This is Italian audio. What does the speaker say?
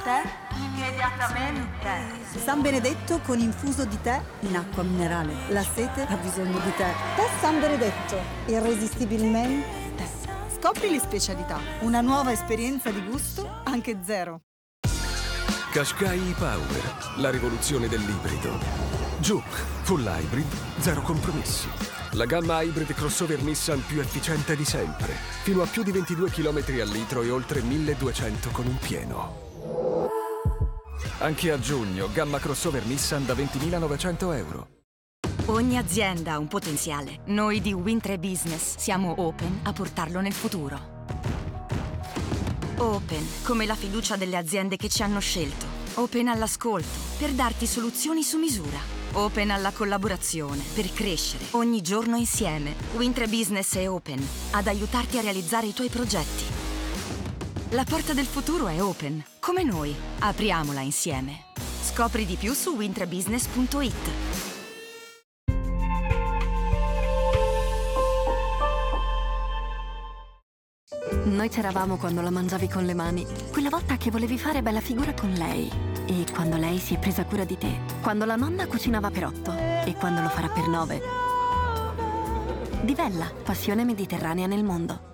tè immediatamente. San Benedetto con infuso di tè in acqua minerale. La sete ha bisogno di tè. Tè San Benedetto, irresistibilmente. Scopri le specialità. Una nuova esperienza di gusto, anche zero. Qashqai Power, la rivoluzione dell'ibrido. Juke, full hybrid, zero compromessi. La gamma hybrid crossover Nissan più efficiente di sempre. Fino a più di 22 km al litro e oltre 1200 con un pieno. Anche a giugno, gamma crossover Nissan da 20.900 euro. Ogni azienda ha un potenziale. Noi di Wind Business siamo open a portarlo nel futuro. Open, come la fiducia delle aziende che ci hanno scelto. Open all'ascolto, per darti soluzioni su misura. Open alla collaborazione, per crescere ogni giorno insieme. Wind Business è open, ad aiutarti a realizzare i tuoi progetti. La porta del futuro è open, come noi. Apriamola insieme. Scopri di più su windbusiness.it. Noi c'eravamo quando la mangiavi con le mani. Quella volta che volevi fare bella figura con lei. E quando lei si è presa cura di te. Quando la nonna cucinava per 8. E quando lo farà per 9. Divella, passione mediterranea nel mondo.